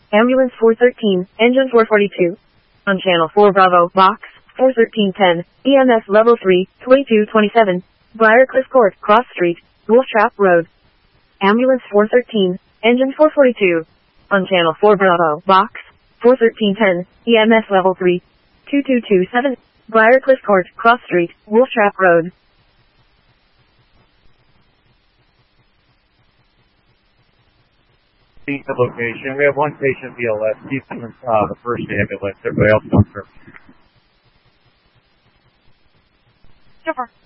Ambulance 413, engine 442. On channel 4 Bravo, box 41310, EMS level 3, 2227, Briarcliff Court, Cross Street, Woolstrap Road. Ambulance 413, engine 442. On channel 4 Bravo, box 41310, EMS level 3, 2227, Briarcliff Court, Cross Street, Woolstrap Road. The location. We have one patient BLS. He's from the first ambulance. Everybody else comes from. Super.